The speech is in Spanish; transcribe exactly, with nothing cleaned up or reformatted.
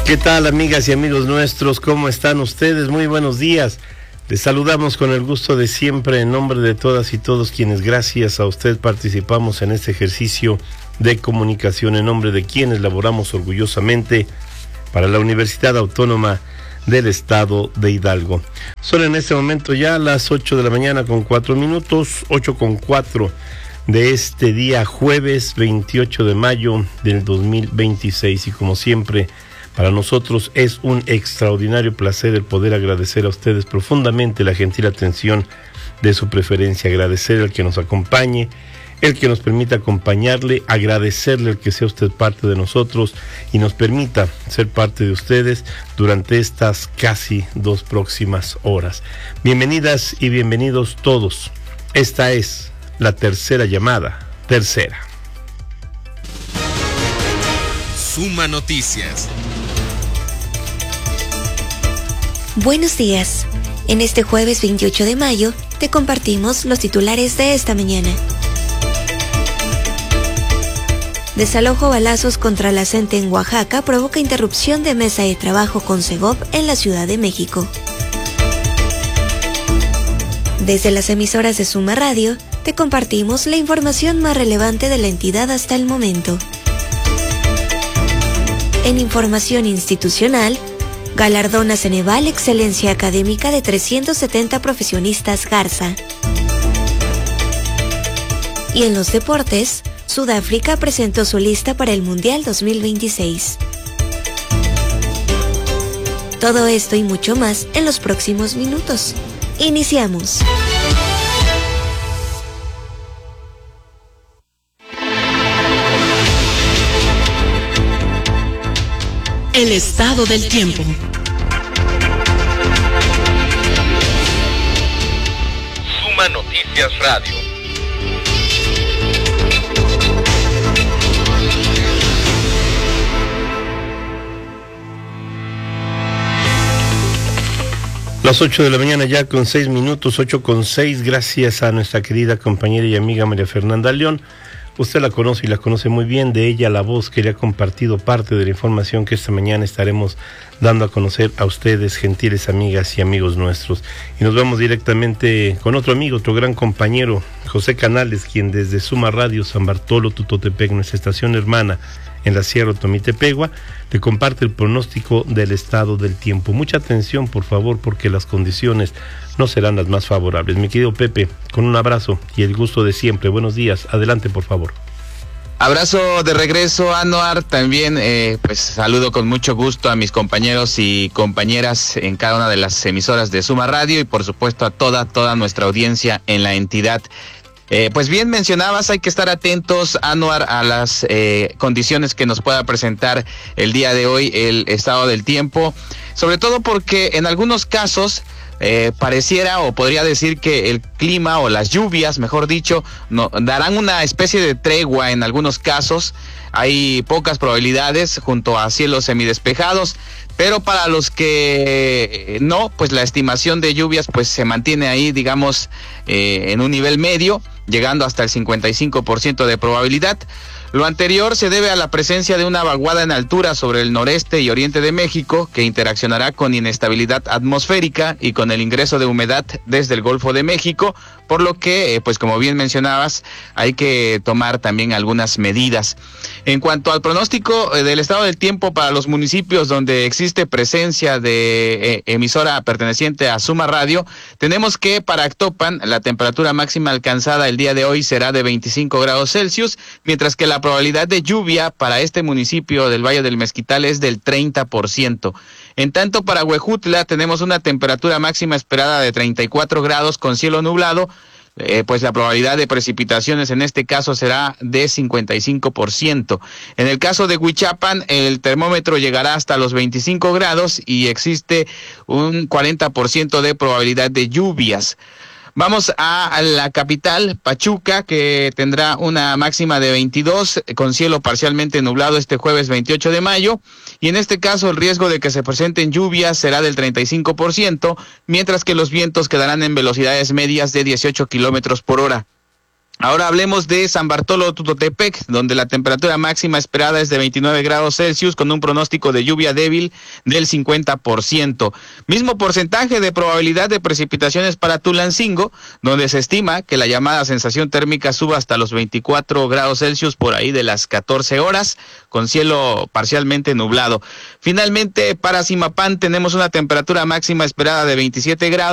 ¿Qué tal, amigas y amigos nuestros? ¿Cómo están ustedes? Muy buenos días. Les saludamos con el gusto de siempre en nombre de todas y todos quienes gracias a usted participamos en este ejercicio de comunicación, en nombre de quienes laboramos orgullosamente para la Universidad Autónoma del Estado de Hidalgo. Son en este momento ya las ocho de la mañana con cuatro minutos, ocho con cuatro de este día jueves veintiocho de mayo del dos mil veintiséis, y como siempre para nosotros es un extraordinario placer el poder agradecer a ustedes profundamente la gentil atención de su preferencia, agradecer el que nos acompañe, el que nos permita acompañarle, agradecerle el que sea usted parte de nosotros y nos permita ser parte de ustedes durante estas casi dos próximas horas. Bienvenidas y bienvenidos todos. Esta es la tercera llamada, tercera. Suma Noticias. Buenos días. En este jueves veintiocho de mayo te compartimos los titulares de esta mañana. Desalojo balazos contra la C E N T E en Oaxaca provoca interrupción de mesa de trabajo con Segov en la Ciudad de México. Desde las emisoras de Suma Radio te compartimos la información más relevante de la entidad hasta el momento. En información institucional, galardona Ceneval Excelencia Académica de trescientos setenta profesionistas Garza. Y en los deportes, Sudáfrica presentó su lista para el Mundial dos mil veintiséis. Todo esto y mucho más en los próximos minutos. Iniciamos. El estado del tiempo. Suma Noticias Radio. Las ocho de la mañana ya con seis minutos, ocho con seis, gracias a nuestra querida compañera y amiga María Fernanda León. Usted la conoce y la conoce muy bien, de ella la voz que le ha compartido parte de la información que esta mañana estaremos dando a conocer a ustedes, gentiles amigas y amigos nuestros. Y nos vamos directamente con otro amigo, otro gran compañero, José Canales, quien desde Suma Radio San Bartolo, Tutotepec, nuestra estación hermana en la Sierra Tomitepegua, le comparte el pronóstico del estado del tiempo. Mucha atención, por favor, porque las condiciones no serán las más favorables. Mi querido Pepe, con un abrazo y el gusto de siempre. Buenos días. Adelante, por favor. Abrazo de regreso, Anuar. También eh, pues saludo con mucho gusto a mis compañeros y compañeras en cada una de las emisoras de Suma Radio y por supuesto a toda, toda nuestra audiencia en la entidad. Eh, pues bien mencionabas, hay que estar atentos, Anuar, a las eh, condiciones que nos pueda presentar el día de hoy el estado del tiempo, sobre todo porque en algunos casos eh, pareciera o podría decir que el clima o las lluvias, mejor dicho, no, darán una especie de tregua en algunos casos. Hay pocas probabilidades junto a cielos semidespejados, pero para los que no, pues la estimación de lluvias pues se mantiene ahí, digamos, eh, en un nivel medio, llegando hasta el cincuenta y cinco por ciento de probabilidad. Lo anterior se debe a la presencia de una vaguada en altura sobre el noreste y oriente de México, que interaccionará con inestabilidad atmosférica y con el ingreso de humedad desde el Golfo de México, por lo que, eh, pues como bien mencionabas, hay que tomar también algunas medidas. En cuanto al pronóstico eh, del estado del tiempo para los municipios donde existe presencia de eh, emisora perteneciente a Suma Radio, tenemos que para Actopan la temperatura máxima alcanzada el día de hoy será de veinticinco grados Celsius, mientras que la probabilidad de lluvia para este municipio del Valle del Mezquital es del treinta por ciento. En tanto, para Huejutla tenemos una temperatura máxima esperada de treinta y cuatro grados con cielo nublado, eh, pues la probabilidad de precipitaciones en este caso será de cincuenta y cinco por ciento. En el caso de Huichapan, el termómetro llegará hasta los veinticinco grados y existe un cuarenta por ciento de probabilidad de lluvias. Vamos a la capital, Pachuca, que tendrá una máxima de veintidós, con cielo parcialmente nublado este jueves veintiocho de mayo, y en este caso el riesgo de que se presenten lluvias será del treinta y cinco por ciento, mientras que los vientos quedarán en velocidades medias de dieciocho kilómetros por hora. Ahora hablemos de San Bartolo Tutotepec, donde la temperatura máxima esperada es de veintinueve grados Celsius con un pronóstico de lluvia débil del cincuenta por ciento. Mismo porcentaje de probabilidad de precipitaciones para Tulancingo, donde se estima que la llamada sensación térmica suba hasta los veinticuatro grados Celsius por ahí de las catorce horas, con cielo parcialmente nublado. Finalmente, para Zimapán tenemos una temperatura máxima esperada de veintisiete grados.